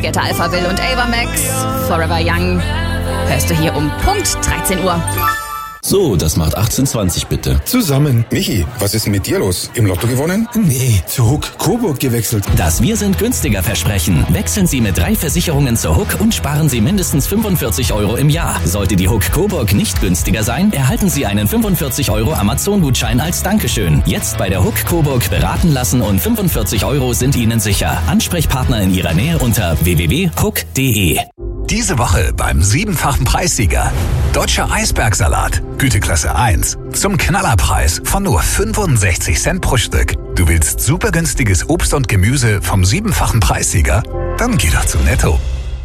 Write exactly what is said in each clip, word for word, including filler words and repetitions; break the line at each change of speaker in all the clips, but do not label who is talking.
Brigitte Alphaville und Ava Max. Forever Young hörst du hier um Punkt dreizehn Uhr.
So, das macht achtzehn zwanzig bitte.
Zusammen. Michi, was ist denn mit dir los? Im Lotto gewonnen?
Nee, zu Huck Coburg gewechselt.
Das Wir sind günstiger Versprechen. Wechseln Sie mit drei Versicherungen zur Huck und sparen Sie mindestens fünfundvierzig Euro im Jahr. Sollte die Huck Coburg nicht günstiger sein, erhalten Sie einen fünfundvierzig Euro Amazon-Gutschein als Dankeschön. Jetzt bei der Huck Coburg beraten lassen und fünfundvierzig Euro sind Ihnen sicher. Ansprechpartner in Ihrer Nähe unter w w w punkt huck punkt d e.
Diese Woche beim siebenfachen Preissieger. Deutscher Eisbergsalat, Güteklasse eins. Zum Knallerpreis von nur fünfundsechzig Cent pro Stück. Du willst super günstiges Obst und Gemüse vom siebenfachen Preissieger? Dann geh doch zu Netto.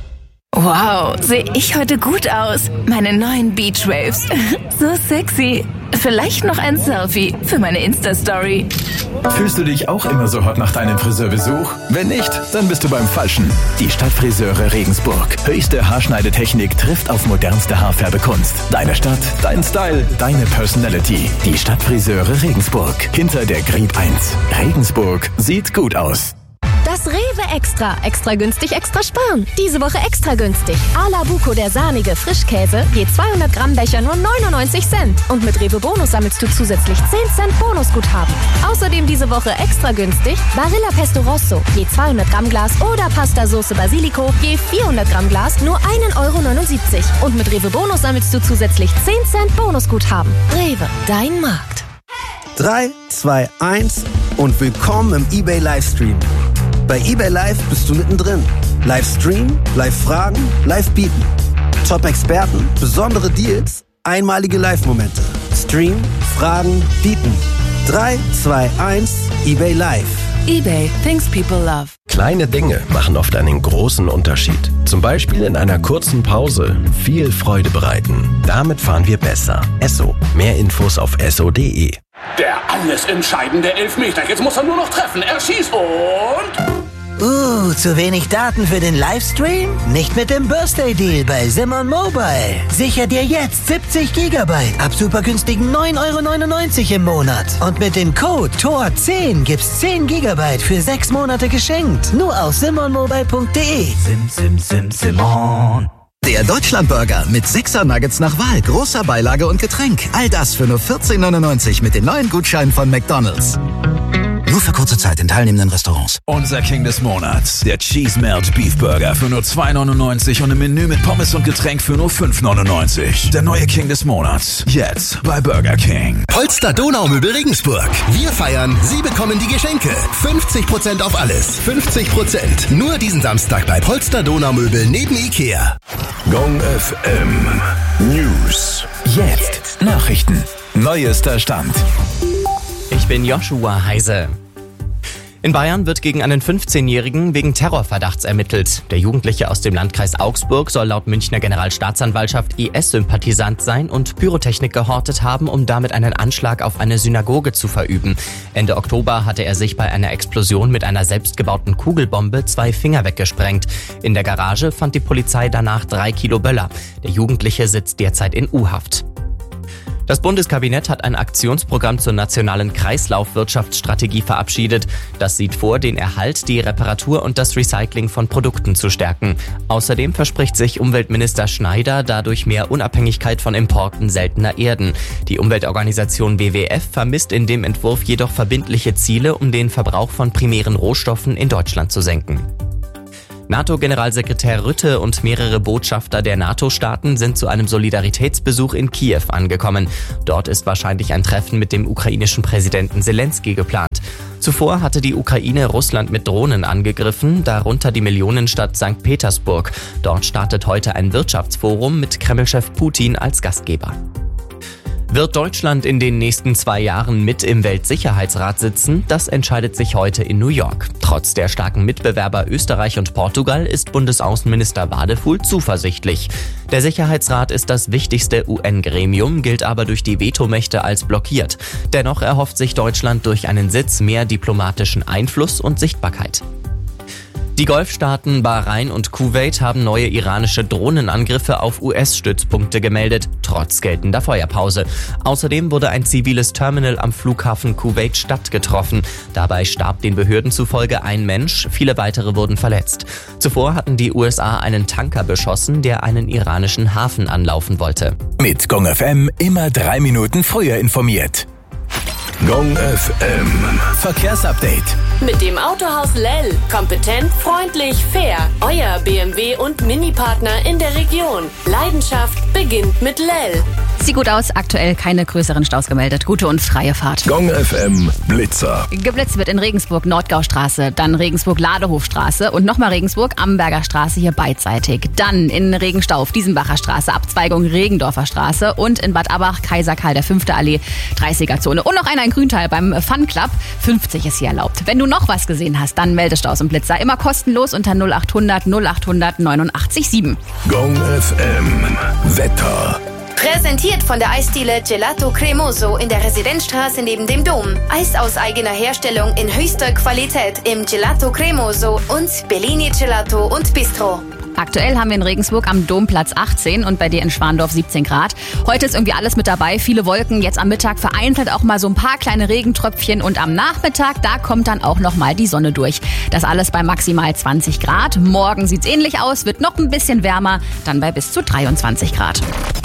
Wow, sehe ich heute gut aus. Meine neuen Beach Waves. So sexy. Vielleicht noch ein Selfie für meine Insta-Story.
Fühlst du dich auch immer so hot nach deinem Friseurbesuch? Wenn nicht, dann bist du beim Falschen. Die Stadtfriseure Regensburg. Höchste Haarschneidetechnik trifft auf modernste Haarfärbekunst. Deine Stadt, dein Style, deine Personality. Die Stadtfriseure Regensburg. Hinter der Grieb eins. Regensburg sieht gut aus.
Das Rewe Extra. Extra günstig, extra sparen. Diese Woche extra günstig. Ala Buco, der sahnige Frischkäse, je zweihundert Gramm Becher nur neunundneunzig Cent. Und mit Rewe Bonus sammelst du zusätzlich zehn Cent Bonusguthaben. Außerdem diese Woche extra günstig Barilla Pesto Rosso, je zweihundert Gramm Glas oder Pasta Soße Basilico, je vierhundert Gramm Glas nur ein Euro neunundsiebzig. Und mit Rewe Bonus sammelst du zusätzlich zehn Cent Bonusguthaben. Rewe, dein Markt.
drei, zwei, eins und willkommen im eBay Livestream. Bei eBay Live bist du mittendrin. Livestream, Live-Fragen, Live-Bieten. Top-Experten, besondere Deals, einmalige Live-Momente. Stream, Fragen, Bieten. drei, zwei, eins, eBay Live.
eBay, things people love.
Kleine Dinge machen oft einen großen Unterschied. Zum Beispiel in einer kurzen Pause viel Freude bereiten. Damit fahren wir besser. Esso. Mehr Infos auf esso punkt de.
Der alles entscheidende Elfmeter. Jetzt muss er nur noch treffen. Er schießt und...
Uh, zu wenig Daten für den Livestream? Nicht mit dem Birthday Deal bei Simon Mobile. Sicher dir jetzt siebzig Gigabyte ab super günstigen neun Euro neunundneunzig im Monat. Und mit dem Code T O R zehn gibt's zehn Gigabyte für sechs Monate geschenkt. Nur auf simon mobile punkt de.
Sim, sim, sim, Simon. Der Deutschlandburger mit sechser Nuggets nach Wahl, großer Beilage und Getränk. All das für nur vierzehn neunundneunzig mit den neuen Gutscheinen von McDonald's. Nur für kurze Zeit in teilnehmenden Restaurants.
Unser King des Monats, der Cheese Melt Beef Burger für nur zwei neunundneunzig und im Menü mit Pommes und Getränk für nur fünf neunundneunzig. Der neue King des Monats, jetzt bei Burger King.
Polster Donaumöbel Regensburg. Wir feiern, Sie bekommen die Geschenke. fünfzig Prozent auf alles. fünfzig Prozent. Nur diesen Samstag bei Polster Donaumöbel neben Ikea.
Gong F M News. Jetzt Nachrichten. Neuester Stand.
Ich bin Joshua Heise. In Bayern wird gegen einen fünfzehnjährigen wegen Terrorverdachts ermittelt. Der Jugendliche aus dem Landkreis Augsburg soll laut Münchner Generalstaatsanwaltschaft I S-Sympathisant sein und Pyrotechnik gehortet haben, um damit einen Anschlag auf eine Synagoge zu verüben. Ende Oktober hatte er sich bei einer Explosion mit einer selbstgebauten Kugelbombe zwei Finger weggesprengt. In der Garage fand die Polizei danach drei Kilo Böller. Der Jugendliche sitzt derzeit in U-Haft. Das Bundeskabinett hat ein Aktionsprogramm zur nationalen Kreislaufwirtschaftsstrategie verabschiedet. Das sieht vor, den Erhalt, die Reparatur und das Recycling von Produkten zu stärken. Außerdem verspricht sich Umweltminister Schneider dadurch mehr Unabhängigkeit von Importen seltener Erden. Die Umweltorganisation W W F vermisst in dem Entwurf jedoch verbindliche Ziele, um den Verbrauch von primären Rohstoffen in Deutschland zu senken. NATO-Generalsekretär Rutte und mehrere Botschafter der NATO-Staaten sind zu einem Solidaritätsbesuch in Kiew angekommen. Dort ist wahrscheinlich ein Treffen mit dem ukrainischen Präsidenten Zelensky geplant. Zuvor hatte die Ukraine Russland mit Drohnen angegriffen, darunter die Millionenstadt Sankt Petersburg. Dort startet heute ein Wirtschaftsforum mit Kreml-Chef Putin als Gastgeber. Wird Deutschland in den nächsten zwei Jahren mit im Weltsicherheitsrat sitzen? Das entscheidet sich heute in New York. Trotz der starken Mitbewerber Österreich und Portugal ist Bundesaußenminister Wadefuhl zuversichtlich. Der Sicherheitsrat ist das wichtigste U N-Gremium, gilt aber durch die Vetomächte als blockiert. Dennoch erhofft sich Deutschland durch einen Sitz mehr diplomatischen Einfluss und Sichtbarkeit. Die Golfstaaten Bahrain und Kuwait haben neue iranische Drohnenangriffe auf U S-Stützpunkte gemeldet, trotz geltender Feuerpause. Außerdem wurde ein ziviles Terminal am Flughafen Kuwait-Stadt getroffen. Dabei starb den Behörden zufolge ein Mensch, viele weitere wurden verletzt. Zuvor hatten die U S A einen Tanker beschossen, der einen iranischen Hafen anlaufen wollte.
Mit Gong F M immer drei Minuten früher informiert. Gong F M Verkehrsupdate.
Mit dem Autohaus Lell. Kompetent, freundlich, fair. Euer B M W und Mini-Partner in der Region. Leidenschaft beginnt mit Lell.
Sieht gut aus, aktuell keine größeren Staus gemeldet. Gute und freie Fahrt.
Gong F M Blitzer.
Geblitzt wird in Regensburg Nordgaustraße, dann Regensburg Ladehofstraße und nochmal Regensburg Amberger Straße hier beidseitig. Dann in Regenstauf Diesenbacher Straße, Abzweigung Regendorfer Straße und in Bad Abach Kaiser Karl der fünfte Allee dreißiger Zone. Und noch einer in Grüntal beim Fun Club. fünfzig ist hier erlaubt. Wenn du noch was gesehen hast, dann melde Staus und Blitzer. Immer kostenlos unter null acht hundert null acht hundert neunundachtzig sieben.
Gong F M Wetter.
Präsentiert von der Eisdiele Gelato Cremoso in der Residenzstraße neben dem Dom. Eis aus eigener Herstellung in höchster Qualität im Gelato Cremoso und Bellini Gelato und Bistro.
Aktuell haben wir in Regensburg am Domplatz achtzehn und bei dir in Schwandorf siebzehn Grad. Heute ist irgendwie alles mit dabei, viele Wolken, jetzt am Mittag vereinzelt auch mal so ein paar kleine Regentröpfchen und am Nachmittag, da kommt dann auch noch mal die Sonne durch. Das alles bei maximal zwanzig Grad. Morgen sieht's ähnlich aus, wird noch ein bisschen wärmer, dann bei bis zu dreiundzwanzig Grad.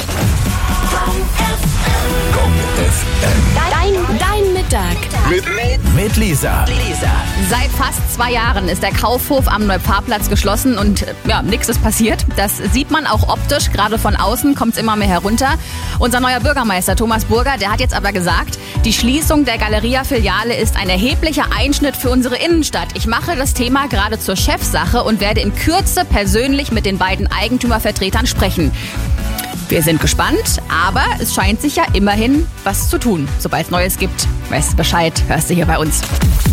Gong F M.
Dein, dein Mittag.
Mit, mit, mit Lisa.
Lisa.
Seit fast zwei Jahren ist der Kaufhof am Neupfarrplatz geschlossen und ja, nichts ist passiert. Das sieht man auch optisch, gerade von außen kommt es immer mehr herunter. Unser neuer Bürgermeister Thomas Burger, der hat jetzt aber gesagt, die Schließung der Galeria-Filiale ist ein erheblicher Einschnitt für unsere Innenstadt. Ich mache das Thema gerade zur Chefsache und werde in Kürze persönlich mit den beiden Eigentümervertretern sprechen. Wir sind gespannt, aber es scheint sich ja immerhin was zu tun. Sobald es Neues gibt, weißt du Bescheid, hörst du hier bei uns.